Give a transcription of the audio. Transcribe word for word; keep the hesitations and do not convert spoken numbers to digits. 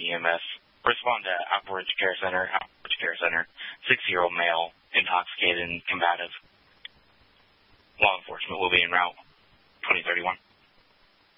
County E M S. Respond to Outbridge Care Center, Outbridge Care Center, six-year-old male, intoxicated and combative. Law enforcement will be en route. twenty thirty-one.